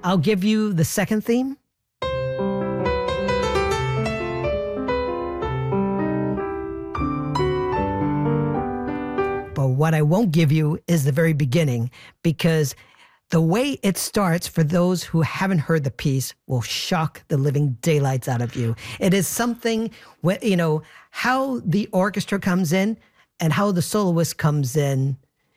I'll give you the second theme. But what I won't give you is the very beginning, because the way it starts, for those who haven't heard the piece, will shock the living daylights out of you. It is something, how the orchestra comes in and how the soloist comes in.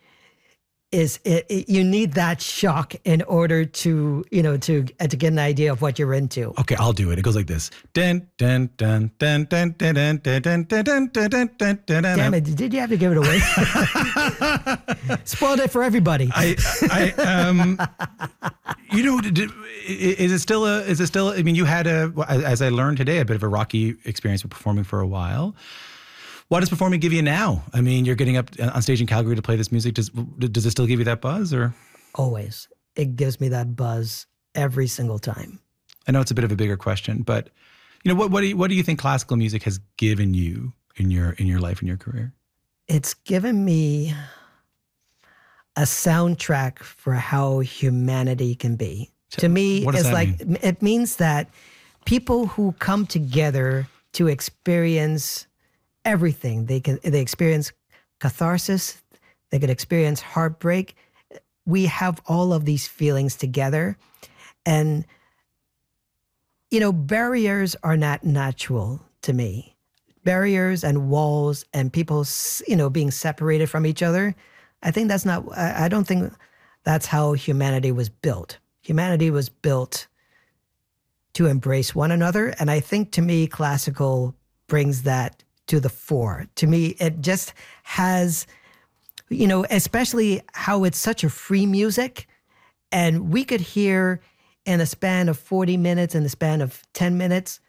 You need that shock in order to get an idea of what you're into. Okay, I'll do it. It goes like this. Dun, dun, dun, dun, dun, dun, dun, dun, dun, dun, dun, dun, dun, dun. Damn it! Did you have to give it away? Spoiled it for everybody. Is it still? I mean, you had as I learned today, a bit of a rocky experience with performing for a while. What does performing give you now? I mean, you're getting up on stage in Calgary to play this music. Does it still give you that buzz, or? Always. It gives me that buzz every single time. I know it's a bit of a bigger question, but what do you think classical music has given you in your life and your career? It's given me a soundtrack for how humanity can be. To me, it's like mean? It means that people who come together to experience everything. They experience catharsis. They could experience heartbreak. We have all of these feelings together. And, barriers are not natural to me. Barriers and walls and people, being separated from each other. I don't think that's how humanity was built. Humanity was built to embrace one another. And I think, to me, classical brings that to the fore. To me, it just has, especially how it's such a free music, and we could hear in a span of 40 minutes, in the span of 10 minutes,